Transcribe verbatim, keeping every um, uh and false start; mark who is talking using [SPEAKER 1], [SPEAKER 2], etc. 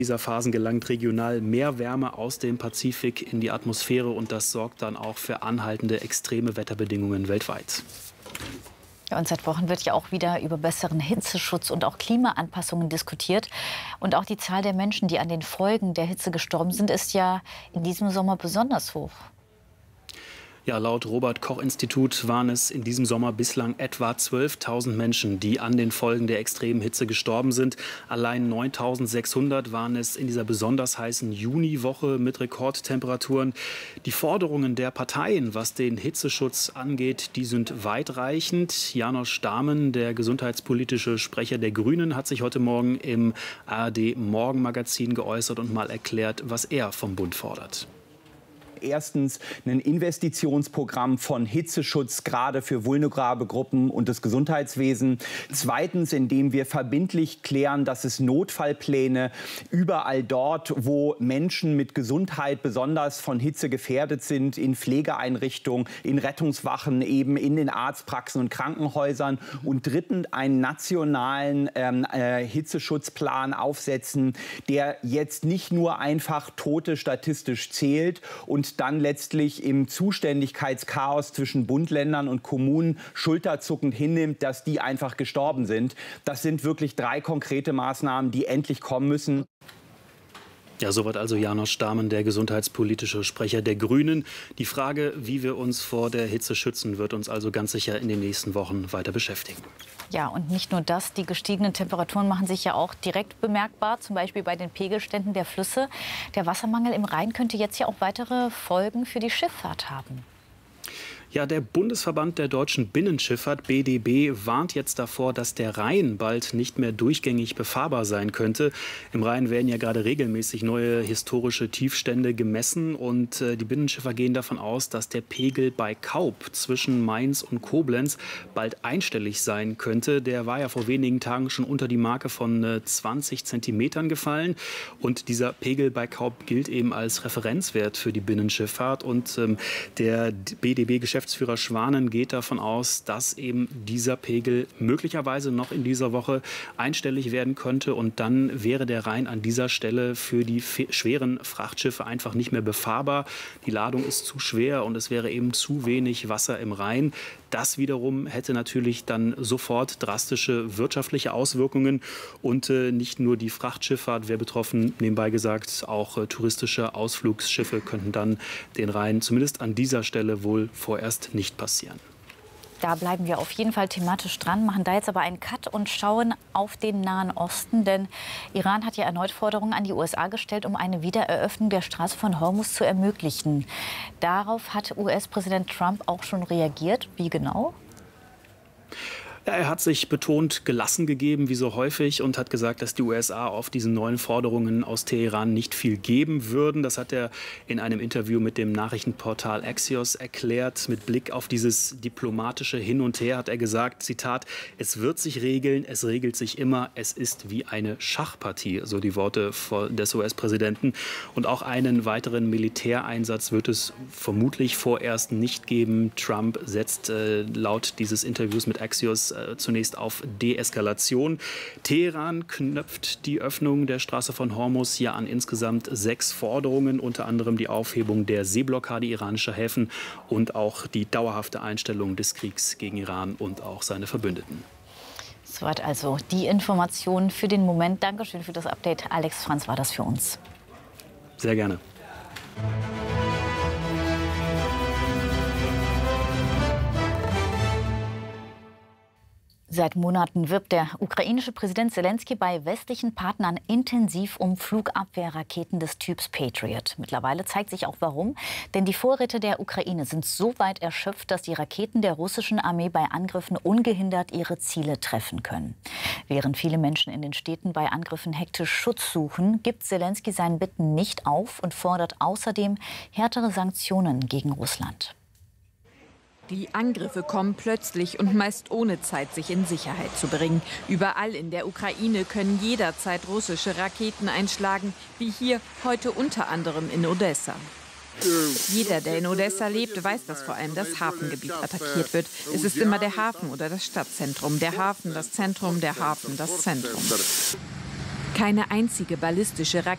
[SPEAKER 1] dieser Phasen gelangt regional mehr Wärme aus dem Pazifik in die Atmosphäre und das sorgt dann auch für anhaltende extreme Wetterbedingungen weltweit.
[SPEAKER 2] Ja, und seit Wochen wird ja auch wieder über besseren Hitzeschutz und auch Klimaanpassungen diskutiert. Und auch die Zahl der Menschen, die an den Folgen der Hitze gestorben sind, ist ja in diesem Sommer besonders hoch.
[SPEAKER 1] Ja, laut Robert-Koch-Institut waren es in diesem Sommer bislang etwa zwölftausend Menschen, die an den Folgen der extremen Hitze gestorben sind. Allein neuntausendsechshundert waren es in dieser besonders heißen Juniwoche mit Rekordtemperaturen. Die Forderungen der Parteien, was den Hitzeschutz angeht, die sind weitreichend. Janosch Dahmen, der gesundheitspolitische Sprecher der Grünen, hat sich heute Morgen im A R D-Morgenmagazin geäußert und mal erklärt, was er vom Bund fordert.
[SPEAKER 3] Erstens ein Investitionsprogramm von Hitzeschutz, gerade für vulnerable Gruppen und das Gesundheitswesen. Zweitens, indem wir verbindlich klären, dass es Notfallpläne überall dort, wo Menschen mit Gesundheit besonders von Hitze gefährdet sind, in Pflegeeinrichtungen, in Rettungswachen, eben in den Arztpraxen und Krankenhäusern. Und drittens, einen nationalen ähm, äh, Hitzeschutzplan aufsetzen, der jetzt nicht nur einfach Tote statistisch zählt und dann letztlich im Zuständigkeitschaos zwischen Bund, Ländern und Kommunen schulterzuckend hinnimmt, dass die einfach gestorben sind. Das sind wirklich drei konkrete Maßnahmen, die endlich kommen müssen.
[SPEAKER 1] Ja, soweit also Janosch Dahmen, der gesundheitspolitische Sprecher der Grünen. Die Frage, wie wir uns vor der Hitze schützen, wird uns also ganz sicher in den nächsten Wochen weiter beschäftigen.
[SPEAKER 2] Ja, und nicht nur das, die gestiegenen Temperaturen machen sich ja auch direkt bemerkbar, zum Beispiel bei den Pegelständen der Flüsse. Der Wassermangel im Rhein könnte jetzt ja auch weitere Folgen für die Schifffahrt haben.
[SPEAKER 1] Ja, der Bundesverband der deutschen Binnenschifffahrt, B D B, warnt jetzt davor, dass der Rhein bald nicht mehr durchgängig befahrbar sein könnte. Im Rhein werden ja gerade regelmäßig neue historische Tiefstände gemessen. Und äh, die Binnenschiffer gehen davon aus, dass der Pegel bei Kaub zwischen Mainz und Koblenz bald einstellig sein könnte. Der war ja vor wenigen Tagen schon unter die Marke von äh, zwanzig Zentimetern gefallen. Und dieser Pegel bei Kaub gilt eben als Referenzwert für die Binnenschifffahrt. Und ähm, der B D B-Geschäftsführer Geschäftsführer Schwanen geht davon aus, dass eben dieser Pegel möglicherweise noch in dieser Woche einstellig werden könnte. Und dann wäre der Rhein an dieser Stelle für die schweren Frachtschiffe einfach nicht mehr befahrbar. Die Ladung ist zu schwer und es wäre eben zu wenig Wasser im Rhein. Das wiederum hätte natürlich dann sofort drastische wirtschaftliche Auswirkungen. Und äh, nicht nur die Frachtschifffahrt wäre betroffen, nebenbei gesagt, auch äh, touristische Ausflugsschiffe könnten dann den Rhein zumindest an dieser Stelle wohl vorerst nicht passieren.
[SPEAKER 2] Da bleiben wir auf jeden Fall thematisch dran, machen da jetzt aber einen Cut und schauen auf den Nahen Osten. Denn Iran hat ja erneut Forderungen an die U S A gestellt, um eine Wiedereröffnung der Straße von Hormuz zu ermöglichen. Darauf hat U S-Präsident Trump auch schon reagiert. Wie genau?
[SPEAKER 1] Ja, er hat sich betont gelassen gegeben, wie so häufig, und hat gesagt, dass die U S A auf diesen neuen Forderungen aus Teheran nicht viel geben würden. Das hat er in einem Interview mit dem Nachrichtenportal Axios erklärt. Mit Blick auf dieses diplomatische Hin und Her hat er gesagt, Zitat, es wird sich regeln, es regelt sich immer, es ist wie eine Schachpartie, so die Worte des U S-Präsidenten. Und auch einen weiteren Militäreinsatz wird es vermutlich vorerst nicht geben. Trump setzt äh, laut dieses Interviews mit Axios zunächst auf Deeskalation. Teheran knüpft die Öffnung der Straße von Hormuz ja an insgesamt sechs Forderungen, unter anderem die Aufhebung der Seeblockade iranischer Häfen und auch die dauerhafte Einstellung des Kriegs gegen Iran und auch seine Verbündeten.
[SPEAKER 2] Soweit also die Informationen für den Moment. Dankeschön für das Update. Alex Franz war das für uns.
[SPEAKER 1] Sehr gerne.
[SPEAKER 2] Seit Monaten wirbt der ukrainische Präsident Selenskyj bei westlichen Partnern intensiv um Flugabwehrraketen des Typs Patriot. Mittlerweile zeigt sich auch warum. Denn die Vorräte der Ukraine sind so weit erschöpft, dass die Raketen der russischen Armee bei Angriffen ungehindert ihre Ziele treffen können. Während viele Menschen in den Städten bei Angriffen hektisch Schutz suchen, gibt Selenskyj seinen Bitten nicht auf und fordert außerdem härtere Sanktionen gegen Russland.
[SPEAKER 4] Die Angriffe kommen plötzlich und meist ohne Zeit, sich in Sicherheit zu bringen. Überall in der Ukraine können jederzeit russische Raketen einschlagen, wie hier heute unter anderem in Odessa. Jeder, der in Odessa lebt, weiß, dass vor allem das Hafengebiet attackiert wird. Es ist immer der Hafen oder das Stadtzentrum. Der Hafen, das Zentrum, der Hafen, das Zentrum. Keine einzige ballistische Rakete